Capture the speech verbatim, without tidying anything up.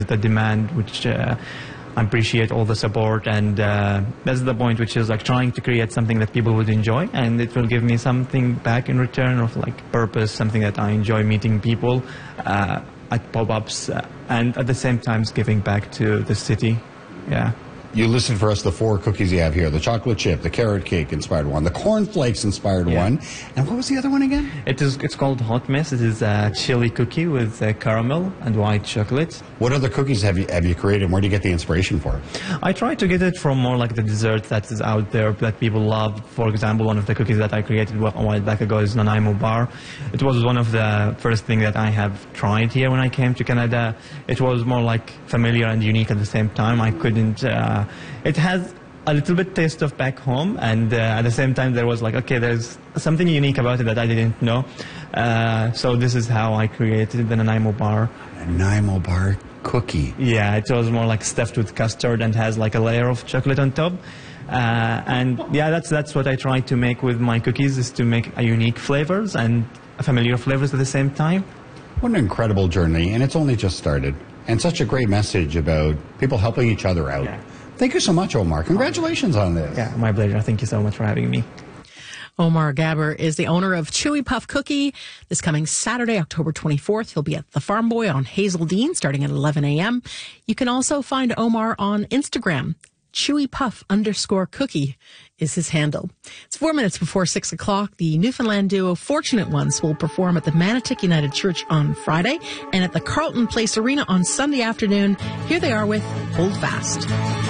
the demand, which uh, I appreciate all the support, and uh, that's the point, which is like trying to create something that people would enjoy, and it will give me something back in return of like purpose, something that I enjoy, meeting people uh, at pop-ups, uh, and at the same time giving back to the city. Yeah. You listed for us the four cookies you have here: the chocolate chip, the carrot cake inspired one, the cornflakes inspired Yeah. one, and what was the other one again? It is. It's called Hot Mess. It is a chili cookie with uh, caramel and white chocolate. What other cookies have you have you created, and where do you get the inspiration for it? I try to get it from more like the dessert that is out there that people love. For example, one of the cookies that I created a while back ago is Nanaimo Bar. It was one of the first things that I have tried here when I came to Canada. It was more like familiar and unique at the same time. I couldn't. Uh, it has a little bit taste of back home, and uh, at the same time there was like, okay, there's something unique about it that I didn't know. Uh, so this is how I created the Nanaimo Bar. Nanaimo Bar cookie. Yeah, it was more like stuffed with custard and has like a layer of chocolate on top. Uh, and yeah, that's that's what I try to make with my cookies, is to make a unique flavors and familiar flavors at the same time. What an incredible journey, and it's only just started. And such a great message about people helping each other out. Yeah. Thank you so much, Omar. Congratulations on this. Yeah, my pleasure. Thank you so much for having me. Omar Gabber is the owner of Chewy Puff Cookie. This coming Saturday, October twenty-fourth, he'll be at the Farm Boy on Hazeldean starting at eleven a.m. You can also find Omar on Instagram. Chewy Puff underscore cookie is his handle. It's four minutes before six o'clock. The Newfoundland duo Fortunate Ones will perform at the Manotick United Church on Friday and at the Carlton Place Arena on Sunday afternoon. Here they are with Hold Fast.